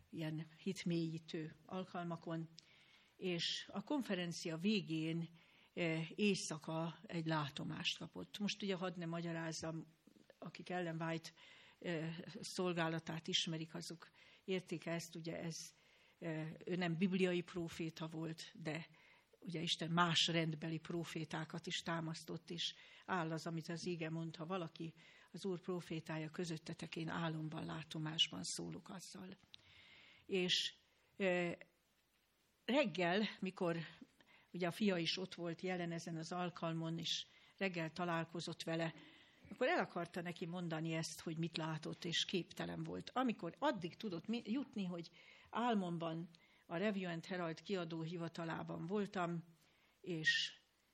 ilyen hitmélyítő alkalmakon, és a konferencia végén éjszaka egy látomást kapott. Most ugye hadd ne magyarázzam, akik Ellen White szolgálatát ismerik, azok értik ezt, ugye ő nem bibliai próféta volt, de ugye Isten más rendbeli prófétákat is támasztott, és áll az, amit az íge mond, ha valaki az Úr prófétája közöttetek, én álomban, látomásban szólok azzal. És reggel, mikor ugye a fia is ott volt jelen ezen az alkalmon, és reggel találkozott vele, akkor el akarta neki mondani ezt, hogy mit látott, és képtelen volt. Amikor addig tudott jutni, hogy álmomban a Review and Herald kiadó hivatalában voltam, és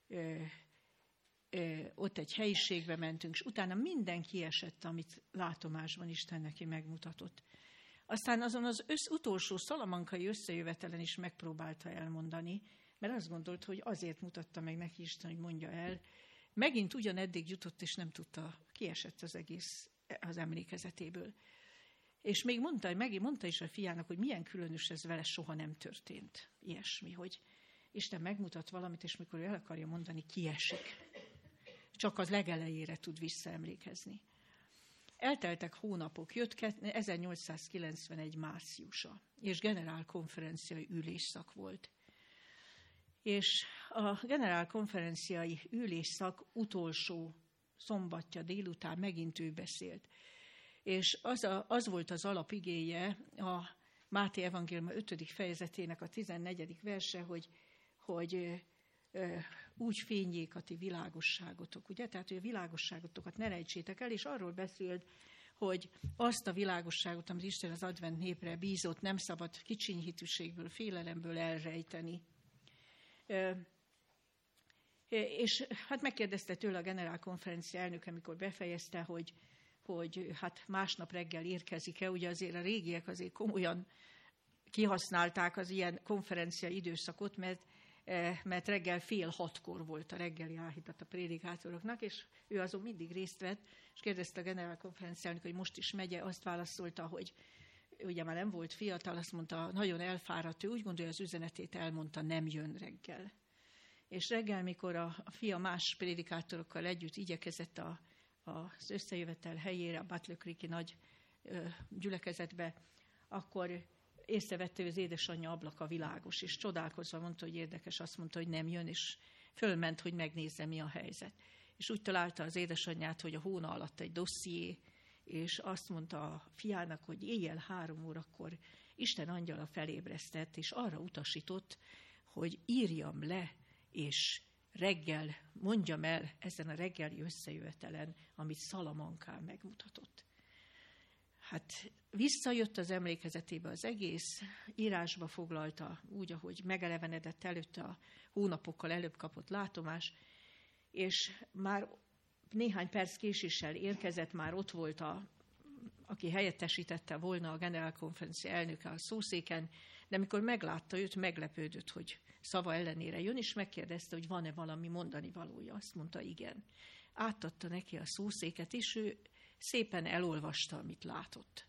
ott egy helyiségbe mentünk, és utána minden kiesett, amit látomásban Isten neki megmutatott. Aztán azon az utolsó szalamankai összejövetelen is megpróbálta elmondani, mert azt gondolt, hogy azért mutatta meg neki Isten, hogy mondja el. Megint ugyaneddig jutott, és nem tudta, kiesett az egész az emlékezetéből. És még mondta is a fiának, hogy milyen különös ez vele, soha nem történt ilyesmi, hogy Isten megmutat valamit, és mikor el akarja mondani, kiesik. Csak az legelejére tud visszaemlékezni. Elteltek hónapok, jött 1891 márciusa, és generálkonferenciai ülésszak volt. És a generálkonferenciai ülésszak utolsó szombatja délután megint ő beszélt. És az volt az alapigéje a Máté evangéliuma 5. fejezetének a 14. verse, hogy úgy fényjék a ti világosságotok, ugye? Tehát, hogy a világosságotokat ne rejtsétek el, és arról beszélt, hogy azt a világosságot, amit Isten az advent népre bízott, nem szabad kicsinyhitűségből, félelemből elrejteni. És hát megkérdezte tőle a generálkonferencia elnöke, amikor befejezte, hogy hát másnap reggel érkezik-e, ugye azért a régiek azért komolyan kihasználták az ilyen konferencia időszakot, mert reggel 5:30 volt a reggeli áhítat a prédikátoroknak, és ő azon mindig részt vett, és kérdezte a generálkonferencia elnök, hogy most is megye, azt válaszolta, hogy ugye már nem volt fiatal, azt mondta, nagyon elfáradt, ő úgy gondolja, az üzenetét elmondta, nem jön reggel. És reggel, mikor a fia más prédikátorokkal együtt igyekezett az összejövetel helyére, a Butler Creek-i nagy gyülekezetbe, akkor észrevette, hogy az édesanyja ablaka világos, és csodálkozva mondta, hogy érdekes, azt mondta, hogy nem jön, és fölment, hogy megnézze, mi a helyzet. És úgy találta az édesanyját, hogy a hóna alatt egy dosszié, és azt mondta a fiának, hogy éjjel 3 órakor Isten angyala felébresztett, és arra utasított, hogy írjam le, és reggel mondjam el ezen a reggeli összejövetelen, amit Salamankán megmutatott. Hát visszajött az emlékezetébe az egész, írásba foglalta úgy, ahogy megelevenedett előtte a hónapokkal előbb kapott látomás, és már néhány perc késéssel érkezett, már ott volt aki helyettesítette volna a generálkonferencia elnöke a szószéken, de amikor meglátta őt, meglepődött, hogy szava ellenére jön, és megkérdezte, hogy van-e valami mondani valója. Azt mondta, igen. Átadta neki a szószéket, és ő szépen elolvasta, amit látott.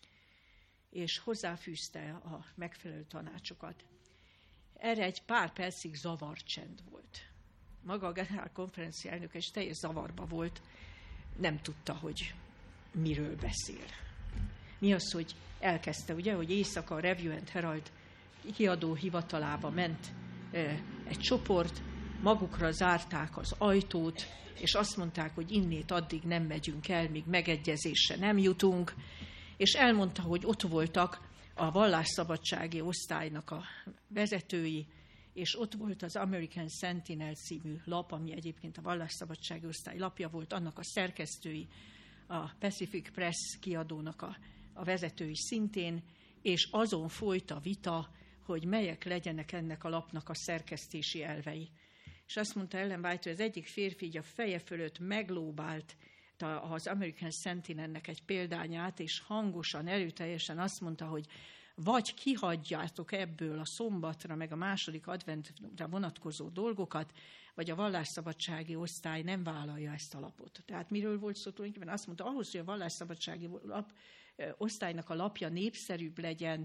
És hozzáfűzte a megfelelő tanácsokat. Erre egy pár percig zavarcsend volt. Maga a generálkonferencia elnöke is teljes zavarba volt, nem tudta, hogy miről beszél. Mi az, hogy elkezdte, ugye, hogy éjszaka a Review and Herald kiadó hivatalába ment egy csoport, magukra zárták az ajtót, és azt mondták, hogy innét addig nem megyünk el, míg megegyezésre nem jutunk, és elmondta, hogy ott voltak a vallásszabadsági osztálynak a vezetői, és ott volt az American Sentinel című lap, ami egyébként a vallásszabadsági osztály lapja volt, annak a szerkesztői, a Pacific Press kiadónak a vezetői szintén, és azon folyt a vita, hogy melyek legyenek ennek a lapnak a szerkesztési elvei. És azt mondta Ellen White, hogy az egyik férfi így a feje fölött meglóbált az American Sentinelnek egy példányát, és hangosan, erőteljesen azt mondta, hogy vagy kihagyjátok ebből a szombatra, meg a második adventre vonatkozó dolgokat, vagy a vallásszabadsági osztály nem vállalja ezt a lapot. Tehát miről volt szó tulajdonképpen? Azt mondta, ahhoz, hogy a vallásszabadsági osztálynak a lapja népszerűbb legyen,